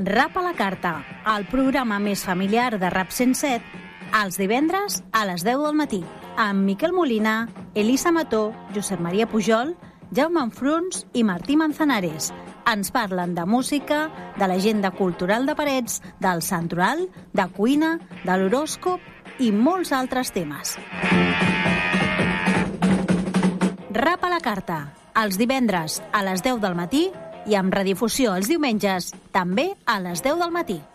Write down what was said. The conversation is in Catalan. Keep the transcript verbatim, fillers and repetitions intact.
Rap a la carta, el programa més familiar de Rap cent set, els divendres a les deu del matí, amb Miquel Molina, Elisa Mató, Josep Maria Pujol, Jaume Enfruns i Martí Manzanares. Ens parlen de música, de l'agenda cultural de Parets, del santoral, de cuina, de l'horòscop i molts altres temes. Rap a la carta, els divendres a les deu del matí i amb redifusió els diumenges, també a les deu del matí.